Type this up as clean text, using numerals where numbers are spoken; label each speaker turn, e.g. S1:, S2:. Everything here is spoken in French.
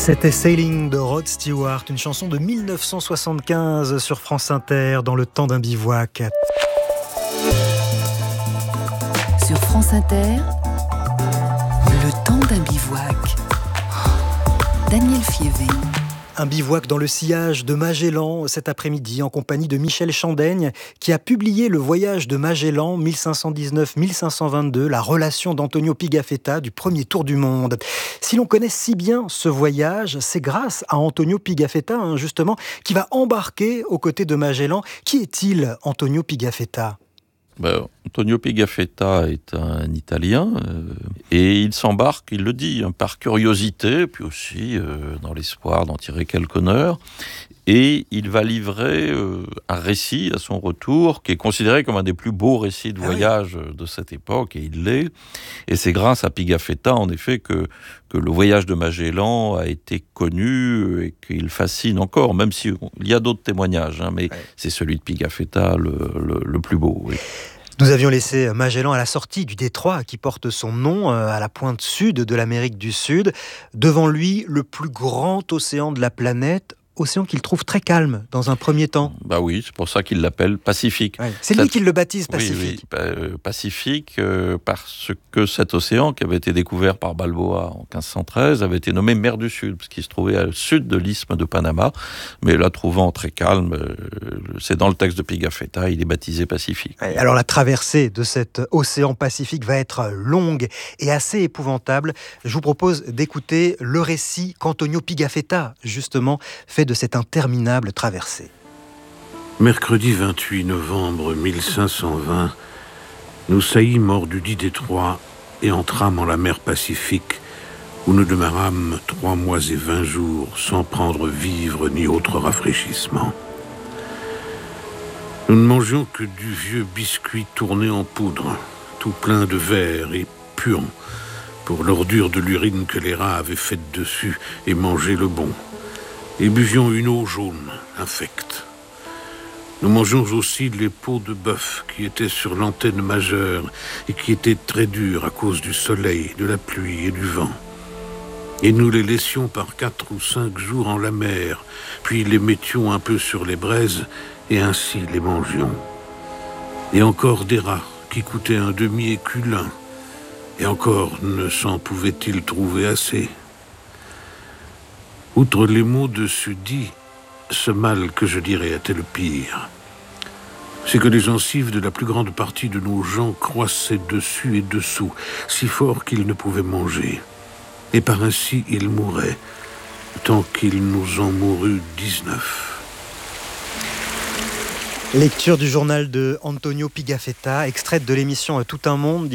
S1: C'était Sailing de Rod Stewart, une chanson de 1975 sur France Inter, dans le temps d'un bivouac.
S2: Sur France Inter, le temps d'un bivouac. Daniel Fievé.
S1: Un bivouac dans le sillage de Magellan cet après-midi en compagnie de Michel Chandaigne qui a publié Le voyage de Magellan 1519-1522, la relation d'Antonio Pigafetta du premier tour du monde. Si l'on connaît si bien ce voyage, c'est grâce à Antonio Pigafetta, justement, qui va embarquer aux côtés de Magellan. Qui est-il, Antonio Pigafetta ?
S3: Antonio Pigafetta est un Italien et il s'embarque, il le dit, par curiosité, puis aussi dans l'espoir d'en tirer quelque honneur. Et il va livrer un récit à son retour qui est considéré comme un des plus beaux récits de voyage de cette époque, et il l'est. Et c'est grâce à Pigafetta, en effet, que le voyage de Magellan a été connu et qu'il fascine encore, même s'il y a d'autres témoignages, mais c'est celui de Pigafetta le plus beau. Oui.
S1: Nous avions laissé Magellan à la sortie du détroit qui porte son nom, à la pointe sud de l'Amérique du Sud. Devant lui, le plus grand océan de la planète, océan qu'il trouve très calme dans un premier temps.
S3: Oui, c'est pour ça qu'il l'appelle Pacifique.
S1: C'est lui qui le baptise Pacifique.
S3: Oui, Pacifique, parce que cet océan qui avait été découvert par Balboa en 1513 avait été nommé mer du Sud, parce qu'il se trouvait au sud de l'isthme de Panama, mais la trouvant très calme, c'est dans le texte de Pigafetta, il est baptisé Pacifique.
S1: Alors la traversée de cet océan Pacifique va être longue et assez épouvantable. Je vous propose d'écouter le récit qu'Antonio Pigafetta, justement, fait de cette interminable traversée.
S4: Mercredi 28 novembre 1520, nous saillîmes hors du dit détroit et entrâmes en la mer Pacifique, où nous demeurâmes 3 mois et 20 jours sans prendre vivre ni autre rafraîchissement. Nous ne mangions que du vieux biscuit tourné en poudre, tout plein de verre et puant, pour l'ordure de l'urine que les rats avaient faite dessus et mangé le bon. Et buvions une eau jaune, infecte. Nous mangeons aussi les peaux de bœuf qui étaient sur l'antenne majeure et qui étaient très dures à cause du soleil, de la pluie et du vent. Et nous les laissions par 4 ou 5 jours en la mer, puis les mettions un peu sur les braises et ainsi les mangions. Et encore des rats qui coûtaient un demi-écu l'un, et encore ne s'en pouvait-il trouver assez. Outre les mots dessus dits, ce mal que je dirais était le pire. C'est que les gencives de la plus grande partie de nos gens croissaient dessus et dessous, si fort qu'ils ne pouvaient manger. Et par ainsi ils mouraient, tant qu'il nous en mourut 19.
S1: Lecture du journal de Antonio Pigafetta, extraite de l'émission Tout un monde.